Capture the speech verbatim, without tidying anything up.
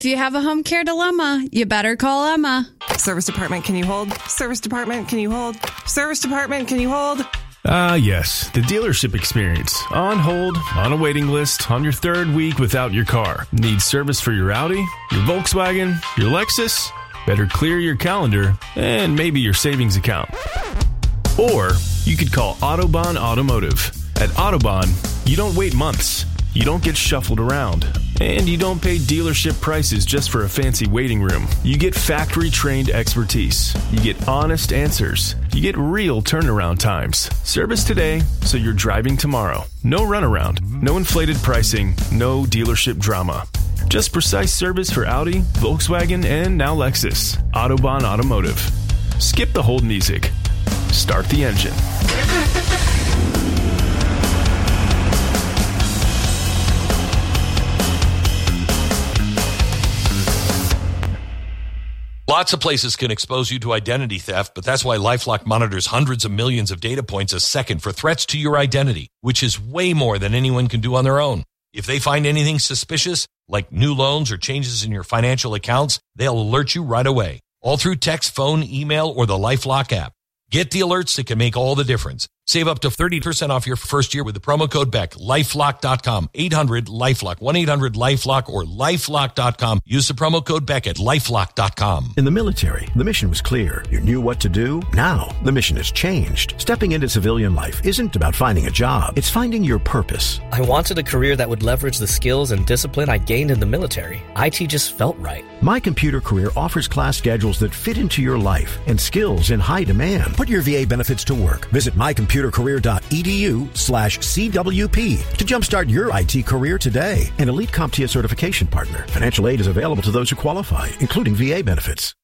If you have a home care dilemma, you better call Emma. Service department, can you hold? Service department, can you hold? Service department, can you hold? Ah, uh, yes, the dealership experience. On hold, on a waiting list, on your third week without your car. Need service for your Audi, your Volkswagen, your Lexus? Better clear your calendar and maybe your savings account. Or you could call Autobahn Automotive. At Autobahn, you don't wait months. You don't get shuffled around. And you don't pay dealership prices just for a fancy waiting room. You get factory-trained expertise. You get honest answers. You get real turnaround times. Service today, so you're driving tomorrow. No runaround, no inflated pricing, no dealership drama. Just precise service for Audi, Volkswagen, and now Lexus. Autobahn Automotive. Skip the hold music. Start the engine. Lots of places can expose you to identity theft, but that's why LifeLock monitors hundreds of millions of data points a second for threats to your identity, which is way more than anyone can do on their own. If they find anything suspicious, like new loans or changes in your financial accounts, they'll alert you right away, all through text, phone, email, or the LifeLock app. Get the alerts that can make all the difference. Save up to thirty percent off your first year with the promo code Beck. LifeLock dot com, eight hundred LifeLock, one eight hundred LifeLock, or LifeLock dot com. Use the promo code Beck at LifeLock dot com. In the military, the mission was clear. You knew what to do. Now, the mission has changed. Stepping into civilian life isn't about finding a job. It's finding your purpose. I wanted a career that would leverage the skills and discipline I gained in the military. I T just felt right. My Computer Career offers class schedules that fit into your life and skills in high demand. Put your V A benefits to work. Visit my computer career dot e d u slash C W P to jumpstart your I T career today. An Elite CompTIA certification partner. Financial aid is available to those who qualify, including V A benefits.